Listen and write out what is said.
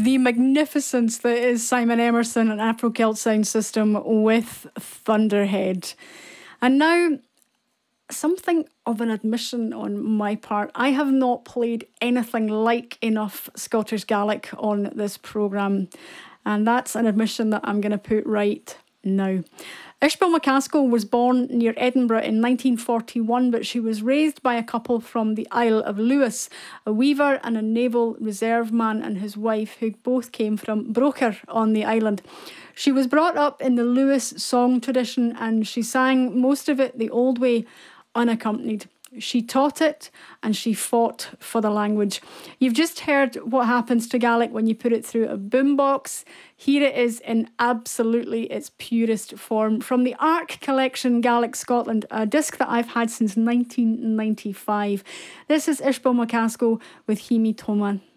the magnificence that is Simon Emerson and Afro Celt Sound System with Thunderhead. And now, something of an admission on my part. I have not played anything like enough Scottish Gaelic on this programme. And that's an admission that I'm going to put right now. Ishbel McCaskill was born near Edinburgh in 1941, but she was raised by a couple from the Isle of Lewis, a weaver and a naval reserve man and his wife, who both came from Broker on the island. She was brought up in the Lewis song tradition and she sang most of it the old way, unaccompanied. She taught it and she fought for the language. You've just heard what happens to Gaelic when you put it through a boombox. Here it is in absolutely its purest form from the Ark Collection Gaelic Scotland, a disc that I've had since 1995. This is Ishbel McCaskill with Himi Toman.